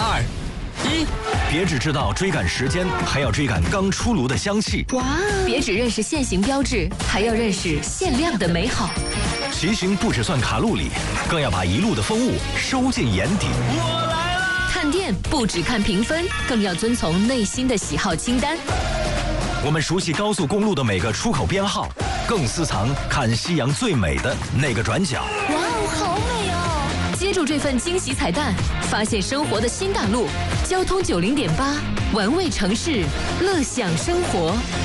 2、1，别只知道追赶时间，还要追赶刚出炉的香气。 哇！别只认识限行标志，还要认识限量的美好。 骑行不只算卡路里，更要把一路的风物收进眼底。 我来啦！ 看店不只看评分，更要遵从内心的喜好清单。 我们熟悉高速公路的每个出口编号，更私藏看夕阳最美的那个转角。 哇哦，好美哦！接住这份惊喜彩蛋，发现生活的新大陆。交通90.8，玩味城市，乐享生活。